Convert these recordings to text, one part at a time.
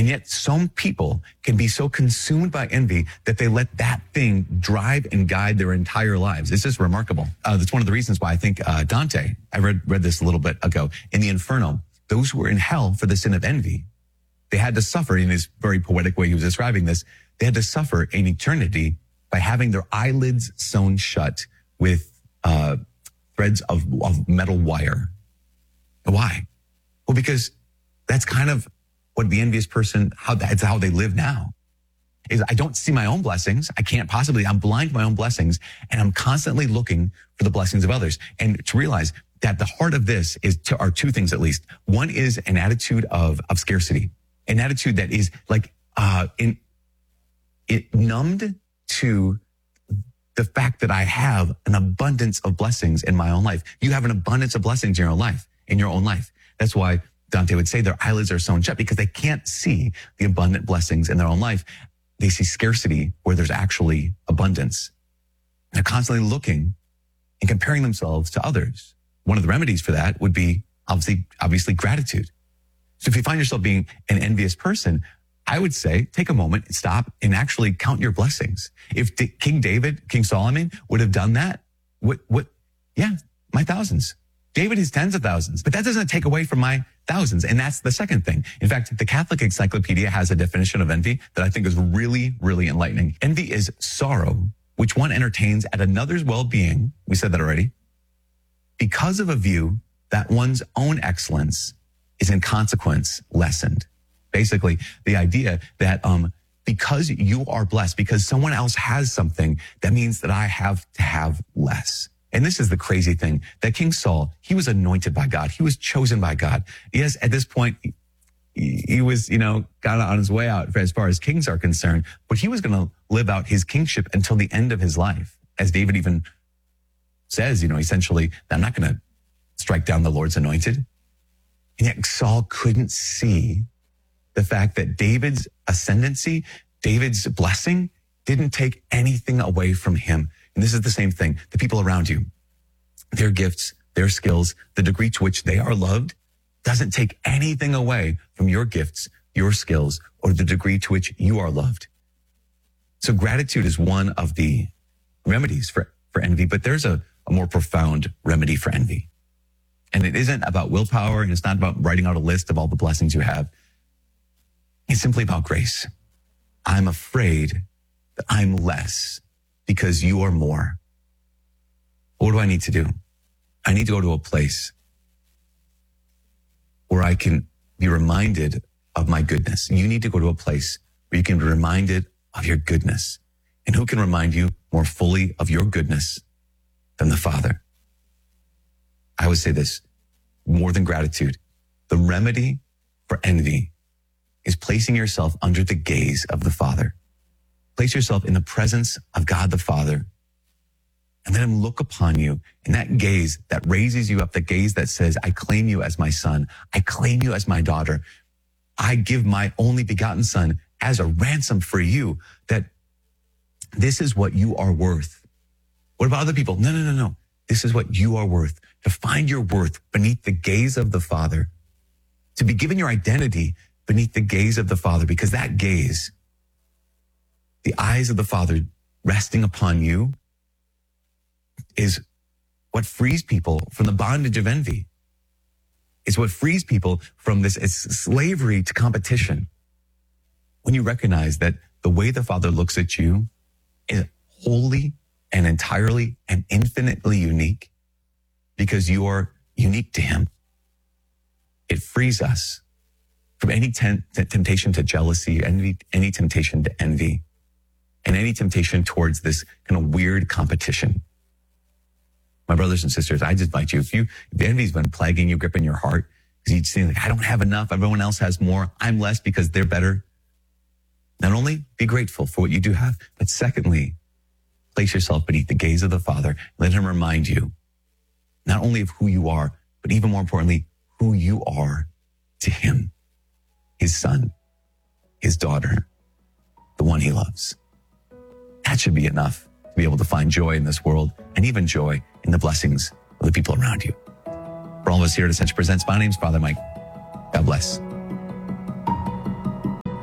And yet some people can be so consumed by envy that they let that thing drive and guide their entire lives. It's just remarkable. That's one of the reasons why I think Dante, I read this a little bit ago, in the Inferno, those who were in hell for the sin of envy, they had to suffer, in his very poetic way he was describing this, they had to suffer in eternity by having their eyelids sewn shut with threads of metal wire. Why? Well, because that's kind of what the envious person, that's how they live now. Is I don't see my own blessings. I can't possibly, I'm blind to my own blessings, and I'm constantly looking for the blessings of others. And to realize that the heart of this are two things at least. One is an attitude of scarcity, an attitude that is like, numbed to the fact that I have an abundance of blessings in my own life. You have an abundance of blessings in your own life. That's why Dante would say their eyelids are sewn shut, because they can't see the abundant blessings in their own life. They see scarcity where there's actually abundance. They're constantly looking and comparing themselves to others. One of the remedies for that would be obviously gratitude. So if you find yourself being an envious person, I would say take a moment, stop, and actually count your blessings. If King Solomon would have done that, my thousands. David has tens of thousands, but that doesn't take away from my thousands. And that's the second thing. In fact, the Catholic Encyclopedia has a definition of envy that I think is really, really enlightening. Envy is sorrow, which one entertains at another's well-being. We said that already. Because of a view that one's own excellence is in consequence lessened. Basically, the idea that because you are blessed, because someone else has something, that means that I have to have less. And this is the crazy thing, that King Saul, he was anointed by God. He was chosen by God. Yes, at this point, he was, got on his way out as far as kings are concerned, but he was going to live out his kingship until the end of his life. As David even says, essentially, I'm not going to strike down the Lord's anointed. And yet Saul couldn't see the fact that David's ascendancy, David's blessing, didn't take anything away from him. And this is the same thing. The people around you, their gifts, their skills, the degree to which they are loved, doesn't take anything away from your gifts, your skills, or the degree to which you are loved. So gratitude is one of the remedies for envy, but there's a more profound remedy for envy. And it isn't about willpower, and it's not about writing out a list of all the blessings you have. It's simply about grace. I'm afraid that I'm less because you are more. What do I need to do? I need to go to a place where I can be reminded of my goodness. You need to go to a place where you can be reminded of your goodness. And who can remind you more fully of your goodness than the Father? I would say this, more than gratitude, the remedy for envy is placing yourself under the gaze of the Father. Place yourself in the presence of God the Father, and let him look upon you in that gaze that raises you up, the gaze that says, I claim you as my son. I claim you as my daughter. I give my only begotten son as a ransom for you, that this is what you are worth. What about other people? No. This is what you are worth. To find your worth beneath the gaze of the Father, to be given your identity beneath the gaze of the Father, because that gaze, the eyes of the Father resting upon you, is what frees people from the bondage of envy. It's what frees people from this slavery to competition. When you recognize that the way the Father looks at you is wholly and entirely and infinitely unique, because you are unique to him, it frees us from any temptation to jealousy, any temptation to envy, and any temptation towards this kind of weird competition. My brothers and sisters, I just invite you, if the envy's been plaguing you, gripping your heart, because you see, I don't have enough, everyone else has more, I'm less because they're better. Not only be grateful for what you do have, but secondly, place yourself beneath the gaze of the Father. Let him remind you not only of who you are, but even more importantly, who you are to him, his son, his daughter, the one he loves. That should be enough to be able to find joy in this world, and even joy in the blessings of the people around you. For all of us here at Ascension Presents, my name's Father Mike. God bless.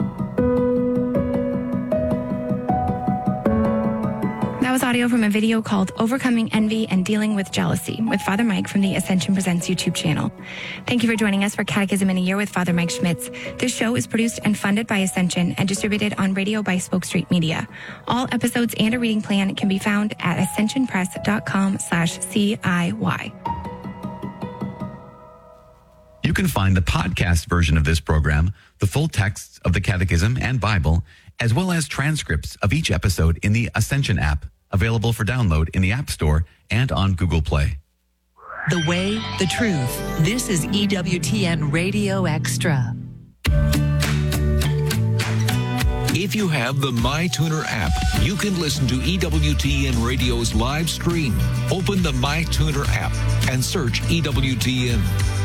audio from a video called Overcoming Envy and Dealing with Jealousy with Father Mike from the Ascension Presents YouTube channel. Thank you for joining us for Catechism in a Year with Father Mike Schmitz. This show is produced and funded by Ascension and distributed on radio by Spoke Street Media. All episodes and a reading plan can be found at ascensionpress.com/CIY. You can find the podcast version of this program, the full texts of the Catechism and Bible, as well as transcripts of each episode in the Ascension app, available for download in the App Store and on Google Play. The way, the truth. This is EWTN Radio Extra. If you have the MyTuner app, you can listen to EWTN Radio's live stream. Open the MyTuner app and search EWTN.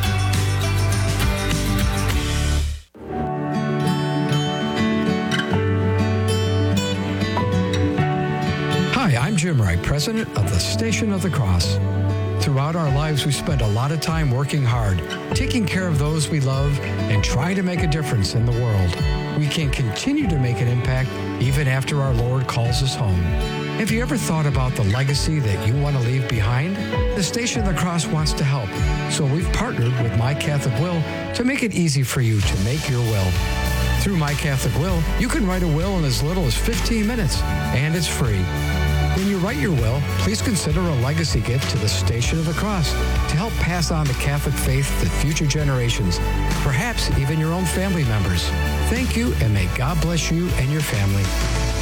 Hi, I'm Jim Wright, president of the Station of the Cross. Throughout our lives, we spend a lot of time working hard, taking care of those we love, and trying to make a difference in the world. We can continue to make an impact even after our Lord calls us home. Have you ever thought about the legacy that you want to leave behind? The Station of the Cross wants to help, so we've partnered with My Catholic Will to make it easy for you to make your will. Through My Catholic Will, you can write a will in as little as 15 minutes, and it's free. When you write your will, please consider a legacy gift to the Station of the Cross to help pass on the Catholic faith to future generations, perhaps even your own family members. Thank you, and may God bless you and your family.